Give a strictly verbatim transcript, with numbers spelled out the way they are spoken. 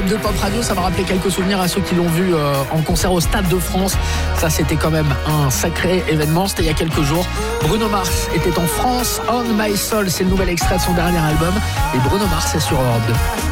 Europe deux Pop Radio. Ça m'a rappelé quelques souvenirs à ceux qui l'ont vu euh, en concert au Stade de France. Ça, c'était quand même un sacré événement. C'était il y a quelques jours. Bruno Mars était en France. On My Soul, c'est le nouvel extrait de son dernier album. Et Bruno Mars est sur Europe deux.